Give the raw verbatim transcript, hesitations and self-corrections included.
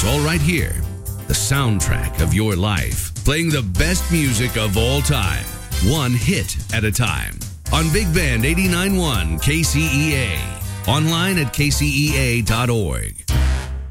It's all right here. The soundtrack of your life, playing the best music of all time, one hit at a time. On Big Band eighty-nine point one K C E A. Online at K C E A dot org.